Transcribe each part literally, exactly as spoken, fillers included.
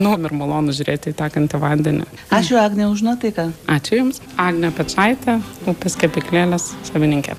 Nu, ir malonu žiūrėti į tekantį vandenį. Ačiū, Agnė, už nuotaiką. Ačiū Jums. Agnė Pečaitė, upės kepyklėlės savininkė.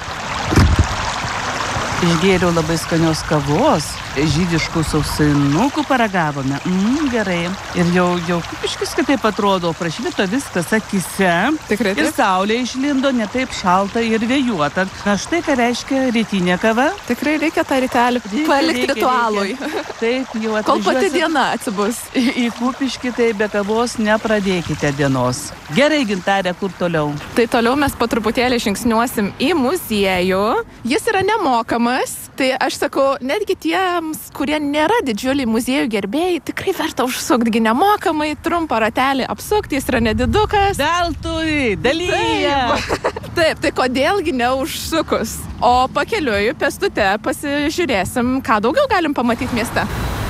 Išgėriau labai skanios kavos, žydiškų sausainukų paragavome. Mmm, gerai. Ir jau, jau kupiškis kitaip atrodo, prašvito viskas akise. Tikrai taip? Ir saulė išlindo, ne taip šalta ir vėjuota. Na štai ką reiškia rytinė kava. Tikrai reikia tą rytelį palikti ritualui. Taip, jau atvažiuosit. Kol pati diena atsibus. Į, į kupiškį, tai be kavos nepradėkite dienos. Gerai, Gintarė, kur toliau? Tai toliau mes po truputėlį žingsniuosim į muziejų. Jis yra nemokamas. Tai aš sakau, netgi tiems, kurie nėra didžiuliai muziejų gerbėjai, tikrai verta užsukti nemokamai, trumpą ratelį apsukti, jis yra nedidukas. Veltui, dalyja. Taip. Taip, tai kodėlgi neužsukus? O pakeliui pėstute pasižiūrėsim, ką daugiau galim pamatyti mieste.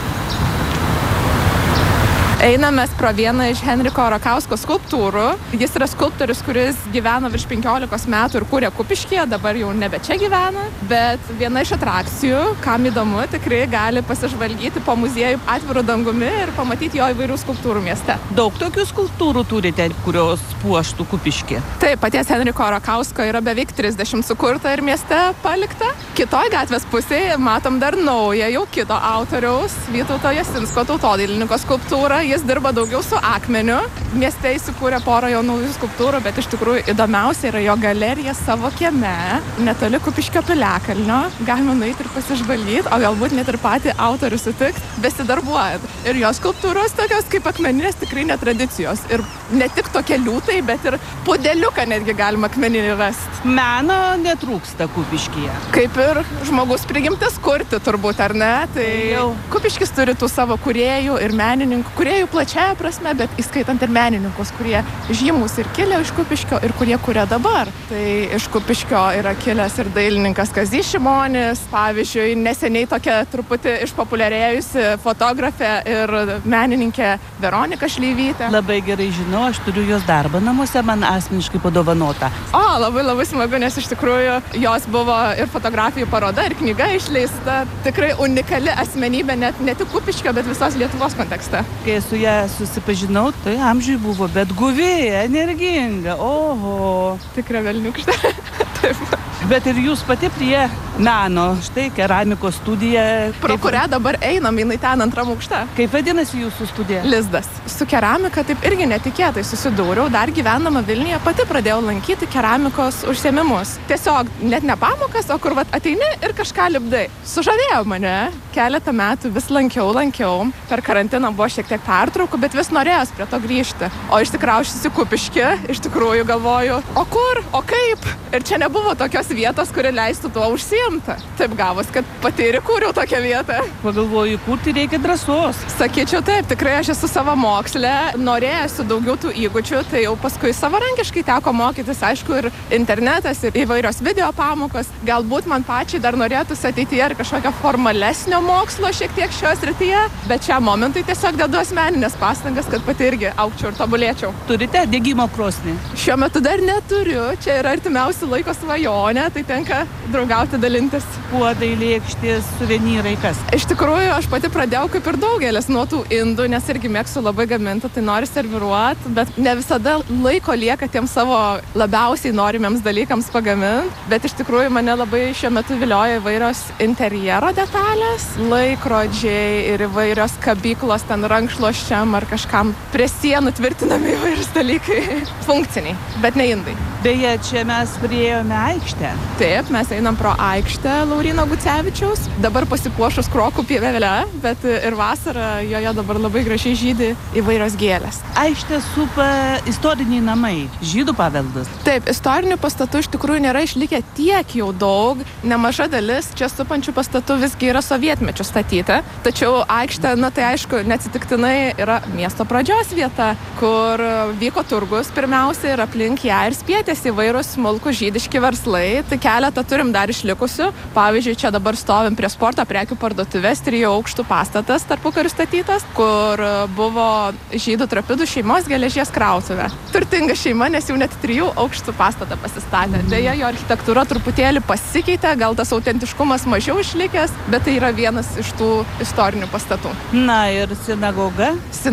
Einame pro vieną iš Henriko Rakausko skulptūrų. Jis yra skulptorius, kuris gyveno virš penkiolikos metų ir kūrė Kupiškyje, dabar jau nebe čia gyvena. Bet viena iš atrakcijų, kam įdomu, tikrai gali pasižvalgyti po muziejų atviru dangumi ir pamatyti jo įvairių skulptūrų mieste. Daug tokių skulptūrų turite, kurios puoštų Kupiškį? Taip, paties Henriko Rakausko yra beveik trisdešimt sukurta ir mieste palikta. Kitoj gatvės pusėje matom dar naują, jau kito autoriaus, Vytauto Jasinsko tautodailininko skulptūrą. Jis dirba daugiau su akmeniu. Mieste įsikūrė porą jo naujų skulptūrų, bet iš tikrųjų įdomiausia yra jo galerija savo kieme, netoli Kupiškio piliakalnio. Galima nueiti ir pasižvalgyti, o galbūt net ir patį autorių sutikti, besidarbuojant. Ir jo skulptūros tokios kaip akmeninės tikrai netradicijos. Ir ne tik tokie liūtai, bet ir pudeliuką netgi galima akmeninį rasti. Meno netrūksta Kupiškyje. Kaip ir žmogus prigimtas kurti turbūt, ar ne? Tai jau Kupiškis turi tų savo kūrėjų ir menininkų, kūrėjų plačiaja prasme, bet įskaitant ir menininkus, kurie žymus ir kilę iš Kupiškio ir kurie kuria dabar. Tai iš Kupiškio yra kilęs ir dailininkas Kazys Šimonis, pavyzdžiui, neseniai tokia truputį išpopuliarėjusi fotografė ir menininkė Veronika Šleivytė. Labai gerai žinau, aš turiu jos darbą namuose, man asmeniškai padovanota. O, labai labai smagu, nes iš tikrųjų jos buvo ir fotografijų paroda, ir knyga išleista. Tikrai unikali asmenybė, net ne tik Kupiškio, bet visos Lietuvos kontekste. Kai su ją susipažinau, tai amžiui buvo, bet guvi, energinga, oho. Tikra velniukštė. Taip. Bet ir jūs pati prie meno, štai keramikos studija. Pro kaip... kurią dabar einam, jinai ten antram aukšte. Kaip vadinasi jūsų studija? Lizdas. Su keramika taip irgi netikėtai susidūriau. Dar gyvendama Vilniuje pati pradėjau lankyti keramikos užsiėmimus. Tiesiog net ne pamokas, o kur vat ateini ir kažką lipdai. Sužavėjo mane. Keletą metų vis lankiau, lankiau. Per karantiną buvo šiek tiek pertraukų, bet vis norėjos prie to grįžti. O išsikrausčiusi Kupiškį, iš tikrųjų galvoju, o kur, o kaip? Ir čia nebuvo tokios vietos, kuri leistų tuo užsiimti. Taip gavos, kad pati ir įkūriau tokią vietą. Pagalvoju, kurti reikia drąsos. Sakyčiau taip, tikrai aš esu savo mokslė, norėjusi daugiau tų įgūdžių, tai jau paskui savarankiškai teko mokytis, aišku, ir internetas, ir įvairios video pamokos. Galbūt man pačiai dar norėtųsi ateityje ir kažkokio formalesnio mokslo šiek tiek šios srityje, bet šiam momentui tiesiog dedu asmeninės pastangas, kad pati irgi augčiau ir tobulėčiau. Turite degimo krosnį? Šiuo metu dar neturiu, čia yra artimiausi laiko svajonė, tai tenka draugauti, dalintis. Puodai, lėkštės, suvenyrai, kas? Iš tikrųjų, aš pati pradėjau kaip ir daugelis nuo tų indų, nes irgi mėgstu labai gaminti, tai noriu serviruoti, bet ne visada laiko lieka tiem savo labiausiai norimiems dalykams pagaminti, bet iš tikrųjų mane labai šiuo metu vilioja įvairios interjero detalės, laikrodžiai ir įvairios kabyklos ten rankšluosčiam ar kažkam prie sienų tvirtinami įvairius dalykai. Funkciniai, bet ne indai. Beje, čia mes priėjome aikštę. Taip, mes einam pro aikštę Lauryno Gucevičiaus. Dabar pasipuošus krokų pievelė, bet ir vasarą joje dabar labai gražiai žydi įvairios gėlės. Aikštė supa istoriniai namai, žydų paveldas. Taip, istorinių pastatų iš tikrųjų nėra išlikę tiek jau daug. Nemaža dalis čia supančių pastatų visgi yra sovietmečių statyta. Tačiau aikštė, na tai aišku, neatsitiktinai yra miesto pradžios vieta, kur vyko turgus pirmiausia ir aplink ją ir spietėsi įvairūs smulkūs žydiški verslai. Tai keletą turim dar išlikusių. Pavyzdžiui, čia dabar stovim prie sporto prekių parduotuvės, trijų aukštų pastatas tarpukariu statytas, kur buvo žydų trapidų šeimos geležies krautuvė. Turtinga šeima, nes jau net trijų aukštų pastatą pasistatė. Deja, jo architektūra truputėlį pasikeitė, gal tas autentiškumas mažiau išlikęs, bet tai yra vienas iš tų istorinių pastatų. Na ir sinagoga?